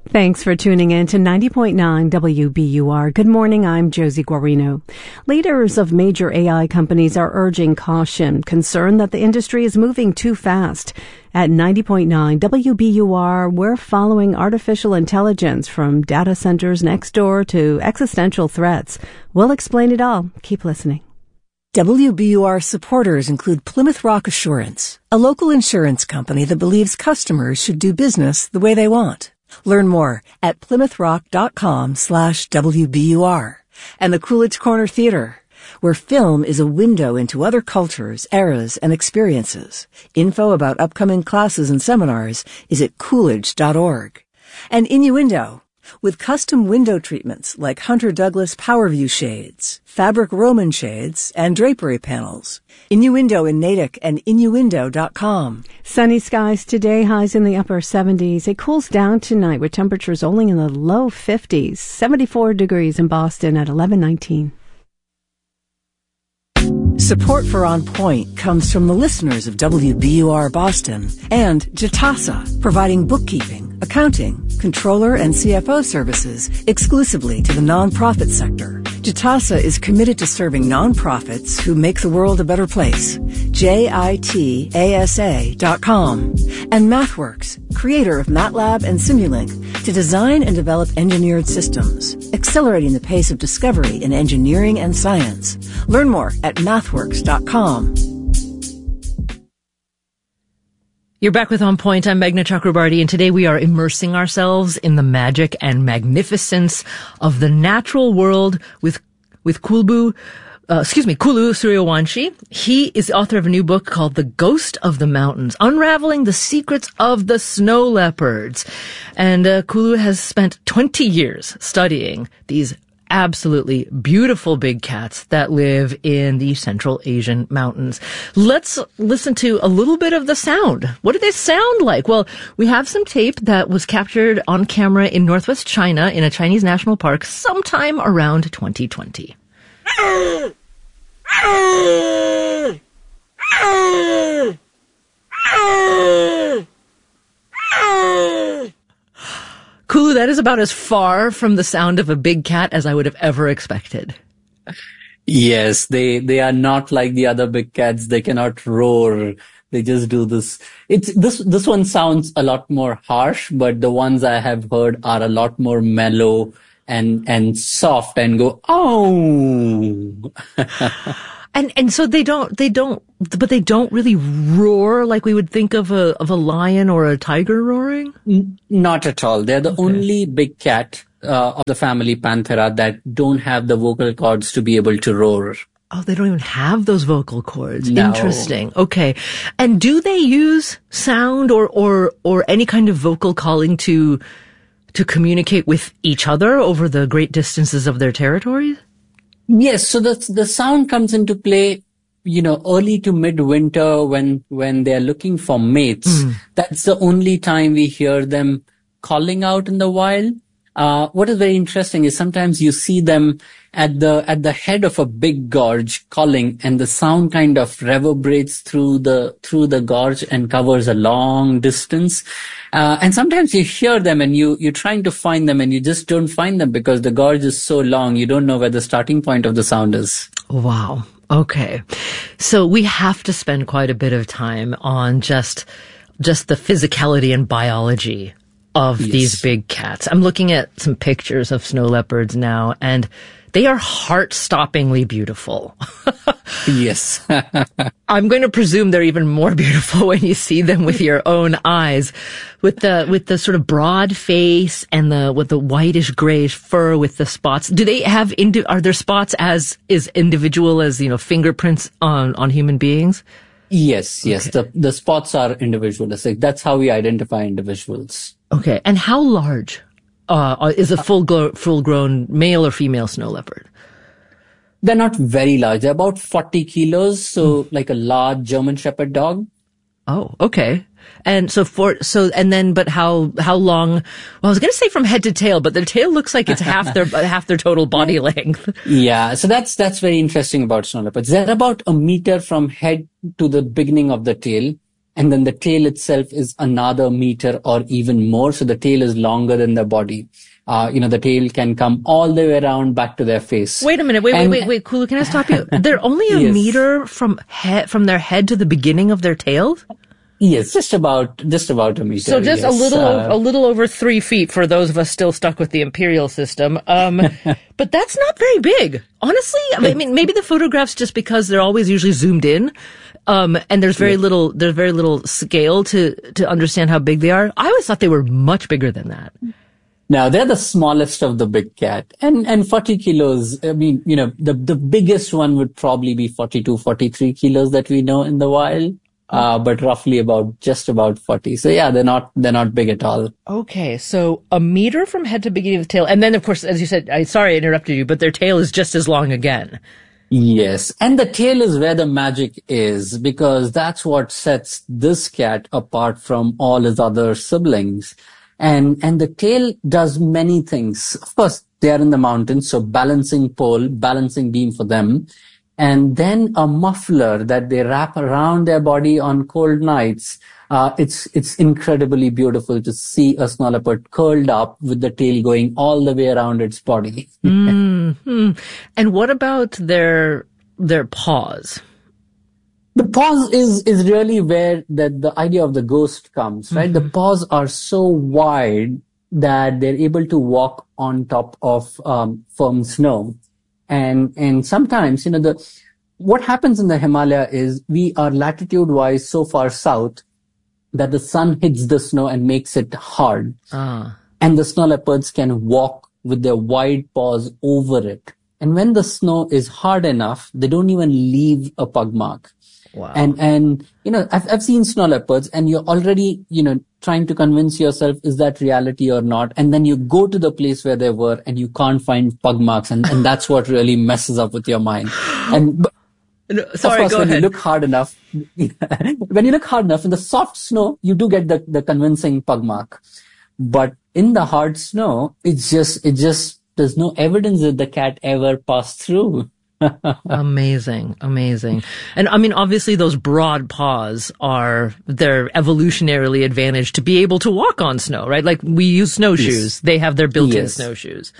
Thanks for tuning in to 90.9 WBUR. Good morning, I'm Josie Guarino. Leaders of major AI companies are urging caution, concerned that the industry is moving too fast. At 90.9 WBUR, we're following artificial intelligence from data centers next door to existential threats. We'll explain it all. Keep listening. WBUR supporters include Plymouth Rock Assurance, a local insurance company that believes customers should do business the way they want. Learn more at plymouthrock.com/WBUR. And the Coolidge Corner Theater, where film is a window into other cultures, eras, and experiences. Info about upcoming classes and seminars is at coolidge.org. And Innuendo, with custom window treatments like Hunter Douglas PowerView shades, fabric Roman shades, and drapery panels. Innuendo in Natick and innuendo.com. Sunny skies today, highs in the upper 70s. It cools down tonight with temperatures only in the low 50s. 74 degrees in Boston at 11:19. Support for On Point comes from the listeners of WBUR Boston and Jitasa, providing bookkeeping, accounting, controller, and CFO services exclusively to the nonprofit sector. Jitasa is committed to serving nonprofits who make the world a better place. JITASA.com. And MathWorks, creator of MATLAB and Simulink, to design and develop engineered systems, accelerating the pace of discovery in engineering and science. Learn more at mathworks.com. You're back with On Point. I'm Meghna Chakrabarty, and today we are immersing ourselves in the magic and magnificence of the natural world with Kulu Suryawanshi. He is the author of a new book called The Ghost of the Mountains, Unraveling the Secrets of the Snow Leopards. And Kulu has spent 20 years studying these absolutely beautiful big cats that live in the Central Asian mountains. Let's listen to a little bit of the sound. What do they sound like? Well, we have some tape that was captured on camera in northwest China in a Chinese national park sometime around 2020. Kulu, that is about as far from the sound of a big cat as I would have ever expected. Yes, they are not like the other big cats. They cannot roar. They just do this. This one sounds a lot more harsh, but the ones I have heard are a lot more mellow and soft and go, oh. And so they don't really roar like we would think of a lion or a tiger roaring? Not at all. They're the only big cat of the family Panthera that don't have the vocal cords to be able to roar. Oh, they don't even have those vocal cords. No. Interesting. Okay. And do they use sound or any kind of vocal calling to communicate with each other over the great distances of their territories? Yes, so the sound comes into play, early to midwinter when they're looking for mates. That's the only time we hear them calling out in the wild. What is very interesting is sometimes you see them at the head of a big gorge calling, and the sound kind of reverberates through the gorge and covers a long distance. And sometimes you hear them and you're trying to find them and you just don't find them because the gorge is so long, you don't know where the starting point of the sound is. Wow. Okay. So we have to spend quite a bit of time on just the physicality and biology of these big cats. I'm looking at some pictures of snow leopards now, and they are heart-stoppingly beautiful. Yes. I'm going to presume they're even more beautiful when you see them with your own eyes, with the sort of broad face and with the whitish grayish fur with the spots. Do they have are there spots as individual as fingerprints on human beings? Yes. Okay. The spots are individualistic. That's how we identify individuals. Okay. And how large is a full-grown male or female snow leopard? They're not very large. They're about 40 kilos, so like a large German Shepherd dog. Oh, okay. And but how long? Well, I was going to say from head to tail, but their tail looks like it's half their total body length. Yeah, so that's very interesting about snow leopards. They're about a meter from head to the beginning of the tail. And then the tail itself is another meter or even more. So the tail is longer than the body. The tail can come all the way around back to their face. Wait a minute. Wait, Kulu, can I stop you? They're only a Yes. meter from their head to the beginning of their tails? Yes, just about a meter. So just yes. a little over 3 feet for those of us still stuck with the imperial system. But that's not very big. Honestly, I mean, maybe the photographs just because they're always usually zoomed in. And there's very little scale to understand how big they are. I always thought they were much bigger than that. Now, they're the smallest of the big cat. And 40 kilos, I mean, the biggest one would probably be 42, 43 kilos that we know in the wild. But roughly just about 40. So yeah, they're not big at all. Okay, so a meter from head to beginning of the tail. And then, of course, as you said, sorry I interrupted you, but their tail is just as long again. Yes. And the tail is where the magic is, because that's what sets this cat apart from all his other siblings. And the tail does many things. Of course, they are in the mountains, so balancing pole, balancing beam for them. And then a muffler that they wrap around their body on cold nights. It's incredibly beautiful to see a snow leopard curled up with the tail going all the way around its body. Mm-hmm. And what about their paws? The paws is really where the idea of the ghost comes, right? Mm-hmm. The paws are so wide that they're able to walk on top of firm snow. And sometimes, what happens in the Himalaya is we are latitude-wise so far south that the sun hits the snow and makes it hard. And the snow leopards can walk with their wide paws over it. And when the snow is hard enough, they don't even leave a pug mark. Wow. And I've seen snow leopards, and you're already, trying to convince yourself, is that reality or not? And then you go to the place where they were and you can't find pug marks. And that's what really messes up with your mind. And sorry, of course, go when ahead. you look hard enough, in the soft snow, you do get the convincing pug mark. But in the hard snow, it just, there's no evidence that the cat ever passed through. Amazing. And I mean, obviously those broad paws they're evolutionarily advantaged to be able to walk on snow, right? Like we use snowshoes. Yes. They have their built-in Yes. snowshoes.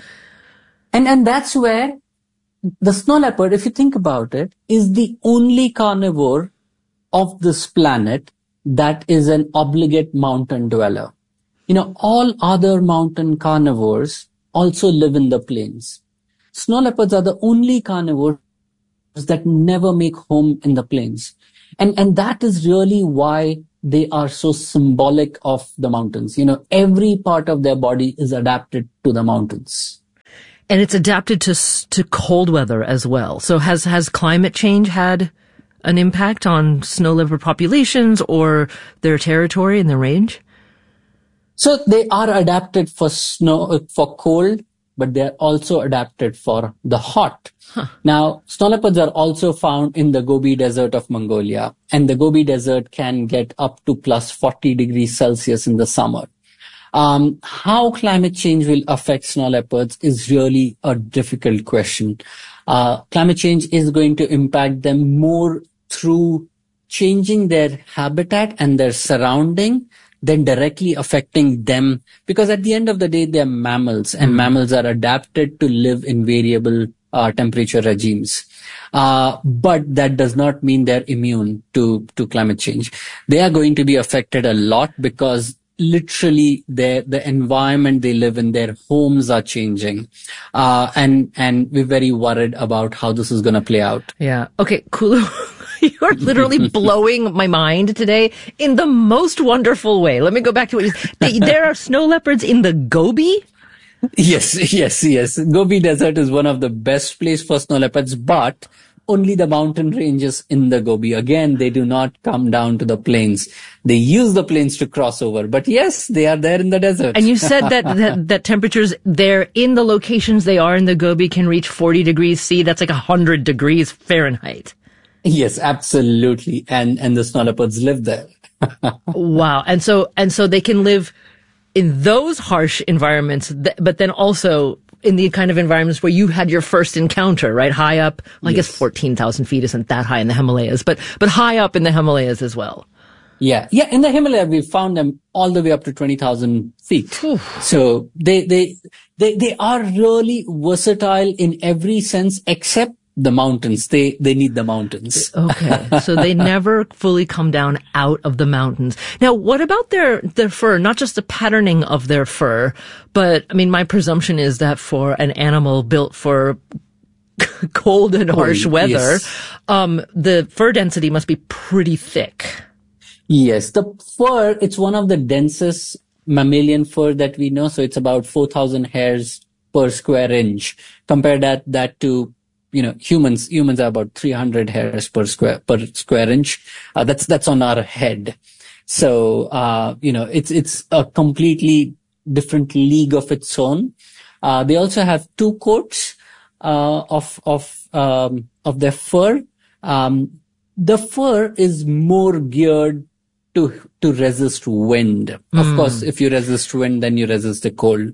And that's where the snow leopard, if you think about it, is the only carnivore of this planet that is an obligate mountain dweller. All other mountain carnivores also live in the plains. Snow leopards are the only carnivores that never make home in the plains. And that is really why they are so symbolic of the mountains. Every part of their body is adapted to the mountains. And it's adapted to cold weather as well. So has climate change had an impact on snow leopard populations or their territory and their range? So they are adapted for cold, but they're also adapted for the hot. Now, snow leopards are also found in the Gobi Desert of Mongolia, and the Gobi Desert can get up to plus 40 degrees Celsius in the summer. How climate change will affect snow leopards is really a difficult question. Climate change is going to impact them more through changing their habitat and their surrounding than directly affecting them, because at the end of the day, they're mammals, and mammals are adapted to live in variable temperature regimes. But that does not mean they're immune to climate change. They are going to be affected a lot because literally the environment they live in, their homes are changing. And we're very worried about how this is going to play out. Yeah. Okay, Kulu. You're literally blowing my mind today in the most wonderful way. Let me go back to what you said. There are snow leopards in the Gobi? Yes. Gobi Desert is one of the best places for snow leopards, but only the mountain ranges in the Gobi. Again, they do not come down to the plains. They use the plains to cross over. But yes, they are there in the desert. And you said that temperatures there in the locations they are in the Gobi can reach 40 degrees C. That's like 100 degrees Fahrenheit. Yes, absolutely. And the snow leopards live there. Wow. And so they can live in those harsh environments, but then also in the kind of environments where you had your first encounter, right? High up. Well, I guess 14,000 feet isn't that high in the Himalayas, but high up in the Himalayas as well. Yeah. Yeah. In the Himalaya, we found them all the way up to 20,000 feet. So they are really versatile in every sense except the mountains. They need the mountains. Okay. So they never fully come down out of the mountains. Now, what about their fur? Not just the patterning of their fur, but I mean, my presumption is that for an animal built for cold and harsh weather, yes. The fur density must be pretty thick. Yes, the fur, it's one of the densest mammalian fur that we know. So it's about 4,000 hairs per square inch. Compare that to, humans. Humans are about 300 hairs per square inch. That's on our head. So, it's a completely different league of its own. They also have two coats, of their fur. The fur is more geared to resist wind. Of course, if you resist wind, then you resist the cold.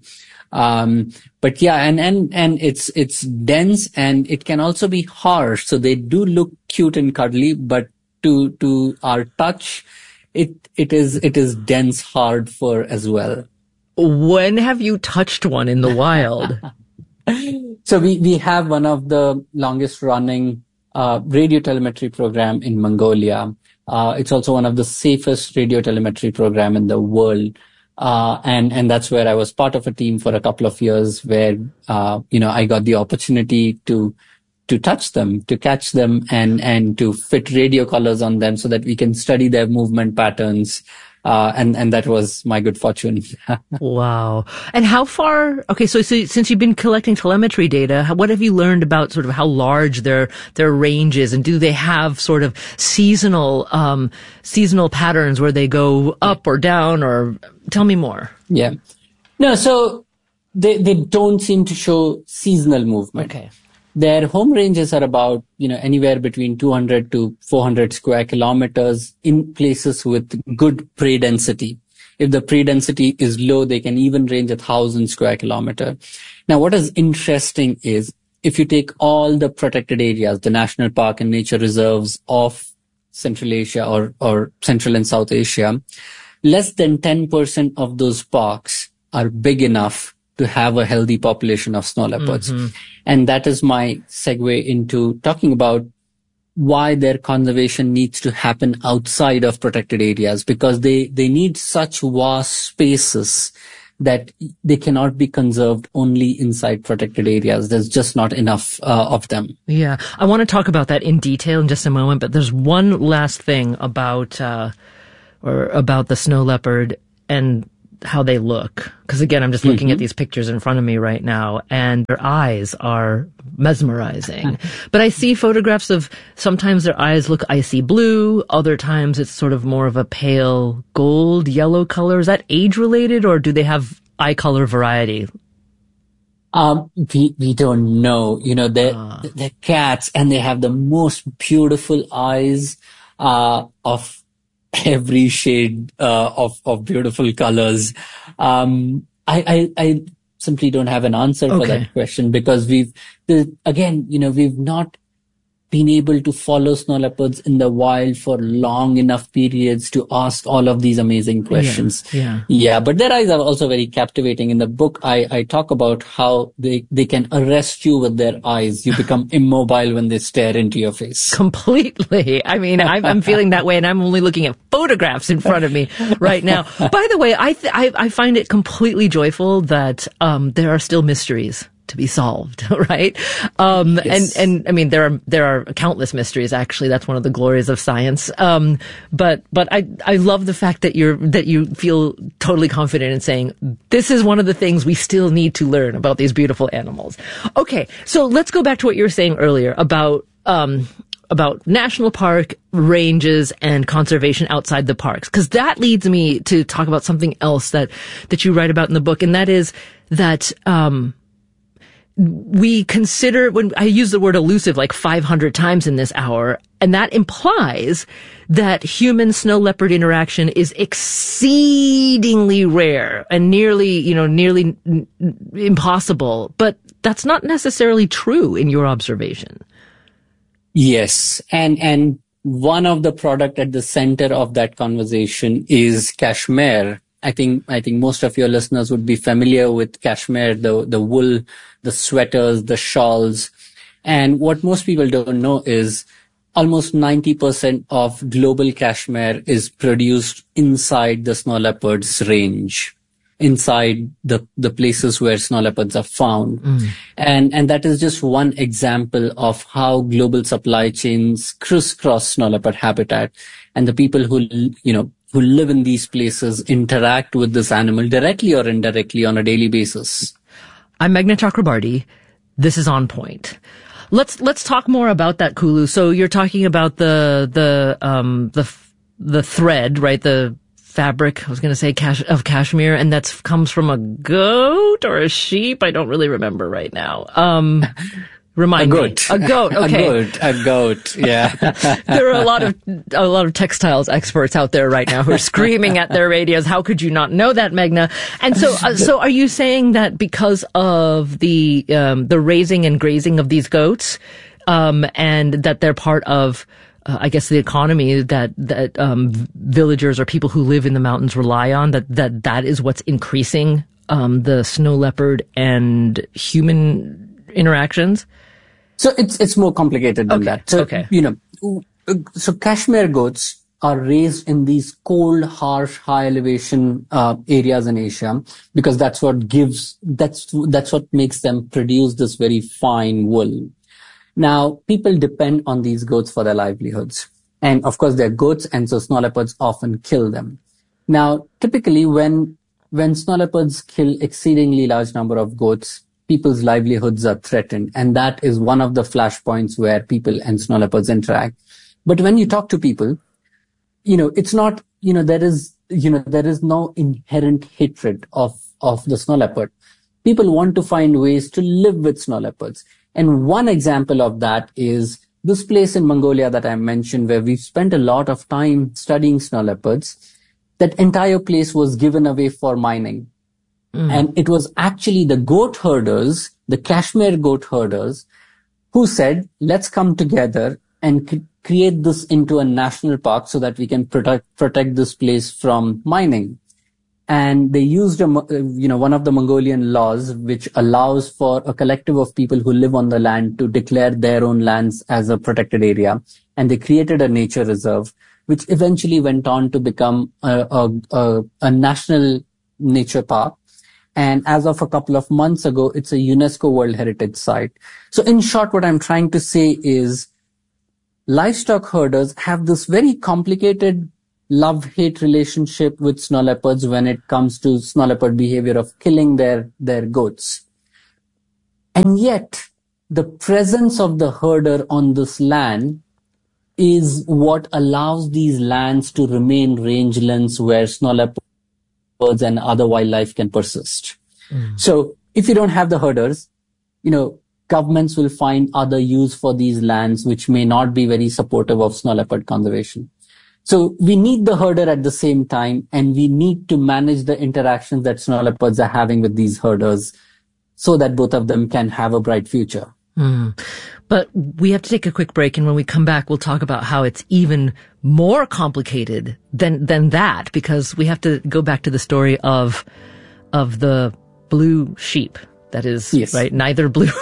But yeah, and it's dense and it can also be harsh. So they do look cute and cuddly, but to our touch, it is dense, hard fur as well. When have you touched one in the wild? So we have one of the longest running radio telemetry program in Mongolia. It's also one of the safest radio telemetry program in the world. And that's where I was part of a team for a couple of years where, I got the opportunity to touch them, to catch them and to fit radio collars on them so that we can study their movement patterns. And that was my good fortune. Wow. And how far, okay, so since you've been collecting telemetry data, what have you learned about sort of how large their range is? And do they have sort of seasonal patterns where they go up or down, or tell me more? Yeah. No, so they don't seem to show seasonal movement. Okay. Their home ranges are about, anywhere between 200 to 400 square kilometers in places with good prey density. If the prey density is low, they can even range 1,000 square kilometer. Now, what is interesting is if you take all the protected areas, the national park and nature reserves of Central Asia or Central and South Asia, less than 10% of those parks are big enough to have a healthy population of snow leopards. Mm-hmm. And that is my segue into talking about why their conservation needs to happen outside of protected areas, because they need such vast spaces that they cannot be conserved only inside protected areas. There's just not enough of them. Yeah. I want to talk about that in detail in just a moment, but there's one last thing about the snow leopard and how they look. Because again, I'm just looking at these pictures in front of me right now, and their eyes are mesmerizing. But I see photographs of sometimes their eyes look icy blue, other times it's sort of more of a pale gold, yellow color. Is that age related, or do they have eye color variety? We don't know. They're cats, and they have the most beautiful eyes of every shade of beautiful colors. I simply don't have an answer for that question, because we've not been able to follow snow leopards in the wild for long enough periods to ask all of these amazing questions. Yeah. But their eyes are also very captivating. In the book, I talk about how they can arrest you with their eyes. You become immobile when they stare into your face. Completely. I mean, I'm feeling that way, and I'm only looking at photographs in front of me right now. By the way, I find it completely joyful that there are still mysteries to be solved, right? Yes. And I mean, there are countless mysteries, actually. That's one of the glories of science. But I love the fact that you feel totally confident in saying, this is one of the things we still need to learn about these beautiful animals. Okay. So let's go back to what you were saying earlier about national park ranges and conservation outside the parks. Cause that leads me to talk about something else that you write about in the book. And that is that, we consider, when I use the word elusive like 500 times in this hour, and that implies that human snow leopard interaction is exceedingly rare and nearly impossible. But that's not necessarily true in your observation. Yes. And one of the product at the center of that conversation is cashmere. I think most of your listeners would be familiar with cashmere, the wool, the sweaters, the shawls. And what most people don't know is almost 90% of global cashmere is produced inside the snow leopard's range, inside the places where snow leopards are found. And that is just one example of how global supply chains crisscross snow leopard habitat. And the people who live in these places interact with this animal directly or indirectly on a daily basis. I'm Meghna Chakrabarty. This is On Point. Let's talk more about that, Kulu. So you're talking about the thread, right? The fabric, I was going to say of cashmere, and that comes from a goat or a sheep. I don't really remember right now. Remind me. A goat. Okay. A goat. Yeah. There are a lot of textiles experts out there right now who are screaming at their radios. How could you not know that, Meghna? And so are you saying that because of the raising and grazing of these goats, and that they're part of, I guess, the economy that villagers or people who live in the mountains rely on, that is what's increasing the snow leopard and human interactions? So it's more complicated than that. So, so cashmere goats are raised in these cold, harsh, high elevation areas in Asia, because that's what makes them produce this very fine wool. Now, people depend on these goats for their livelihoods. And of course, they're goats, and so snow leopards often kill them. Now, typically when snow leopards kill exceedingly large number of goats, people's livelihoods are threatened. And that is one of the flashpoints where people and snow leopards interact. But when you talk to people, it's not, there is no inherent hatred of the snow leopard. People want to find ways to live with snow leopards. And one example of that is this place in Mongolia that I mentioned, where we've spent a lot of time studying snow leopards. That entire place was given away for mining. And it was actually the goat herders, the Kashmir goat herders, who said, let's come together and create this into a national park so that we can protect this place from mining. And they used one of the Mongolian laws, which allows for a collective of people who live on the land to declare their own lands as a protected area. And they created a nature reserve, which eventually went on to become a national nature park. And as of a couple of months ago, it's a UNESCO World Heritage Site. So in short, what I'm trying to say is livestock herders have this very complicated love-hate relationship with snow leopards when it comes to snow leopard behavior of killing their goats. And yet, the presence of the herder on this land is what allows these lands to remain rangelands where snow leopards and other wildlife can persist. So if you don't have the herders, governments will find other use for these lands, which may not be very supportive of snow leopard conservation. So we need the herder at the same time, and we need to manage the interactions that snow leopards are having with these herders so that both of them can have a bright future. But we have to take a quick break, and when we come back, we'll talk about how it's even more complicated than that, because we have to go back to the story of the blue sheep. That is, yes. Right, neither blue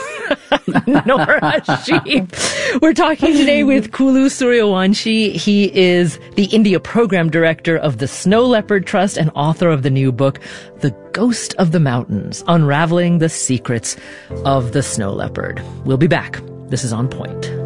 nor a sheep. We're talking today with Kulu Suryawanshi. He is the India Program Director of the Snow Leopard Trust and author of the new book, The Ghost of the Mountains, Unraveling the Secrets of the Snow Leopard. We'll be back. This is On Point.